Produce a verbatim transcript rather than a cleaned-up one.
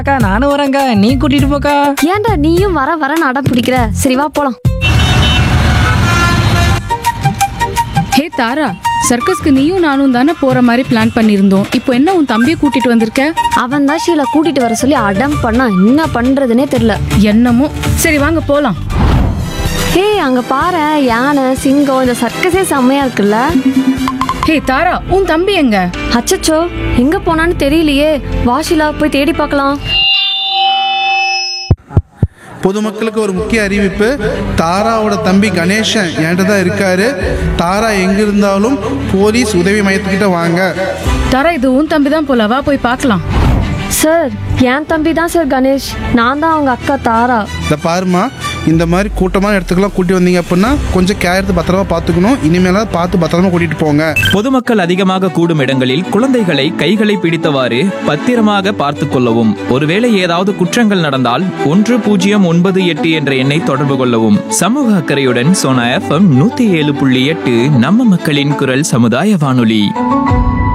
அக்கா நானும் வரேங்க்கா, நீ கூட்டிட்டு போக்கா. ஏன்டா நீயும் வர வரன்னு அடம் பிடிக்கிற? சரி வா போலாம். ஹே தாரா, சர்க்கஸ்க்கு நீயும் நானும் தானே போற மாதிரி பிளான் பண்ணியிருந்தோம். இப்போ என்ன உன் தம்பியை கூட்டிட்டு வந்திருக்க? அவன் தான் ஷீலா கூட்டிட்டு வர சொல்லி அடம் பண்ணா, என்ன பண்றதுனே தெரியல. என்னமோ. சரி வாங்க போலாம். ஹே அங்க பாரு, யானை, சிங்கம், இந்த சர்க்கஸே செம்மையா இருக்குல்ல. ஹே தாரா, உன் தம்பி எங்க? அச்சச்சோ, எங்க போனான்னு தெரியலையே. வா ஷீலா போய் தேடி பார்க்கலாம். பொதுமக்களுக்கு ஒரு முக்கிய அறிவிப்பு. தாராவோட தம்பி கணேசன் என்கிட்ட தான் இருக்காரு. தாரா எங்க இருந்தாலும் போலீஸ் உதவி மையத்துக்கிட்ட வாங்க. தாரா, இது உன் தம்பி தான் போல, வா போய் பார்க்கலாம். சார், என் தம்பி தான் சார் கணேஷ். நான் தான் அவங்க அக்கா தாரா. இதை பாருமா, இந்த மாதிரி கூட்டமான இடத்துக்குலாம் கூட்டி வந்தீங்க அப்படின்னா கொஞ்சம் கேர் எடுத்து பத்திரமா பார்த்துக்கணும். இனிமேலாவது பார்த்து பத்திரமா கூட்டிட்டு போங்க. பொதுமக்கள் அதிகமாக கூடும் இடங்களில் குழந்தைகளை கைகளை பிடித்தவாறு பத்திரமாக பார்த்து கொள்ளவும். ஒருவேளை ஏதாவது குற்றங்கள் நடந்தால் ஒன்று பூஜ்ஜியம் ஒன்பது எட்டு என்ற எண்ணை தொடர்பு கொள்ளவும். சமூக அக்கறையுடன் சோனா எஃப்எம் நூத்தி ஏழு புள்ளி எட்டு நம்ம மக்களின் குரல் சமுதாய வானொலி.